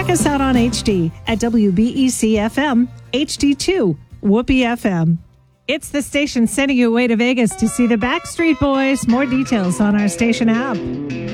check us out on HD at WBEC FM, HD2, Whoopee FM. It's the station sending you away to Vegas to see the Backstreet Boys. More details on our station app.